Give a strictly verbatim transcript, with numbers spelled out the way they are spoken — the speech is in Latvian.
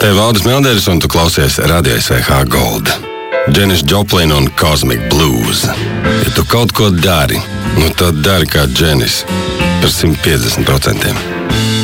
Te Valdis Melderis un tu klausies Radio S V H Gold. Janis Joplin un Cosmic Blues. Ja tu kaut ko dari, nu tad dari kā Janis par simt piecdesmit procentiem.